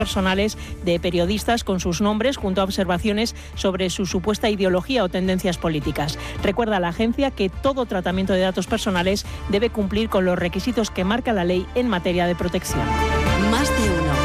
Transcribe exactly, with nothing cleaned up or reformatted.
personales de periodistas con sus nombres junto a observaciones sobre su supuesta ideología o tendencias políticas. Recuerda a la agencia que todo tratamiento de datos personales debe cumplir con los requisitos que marca la ley en materia de protección. Más de uno.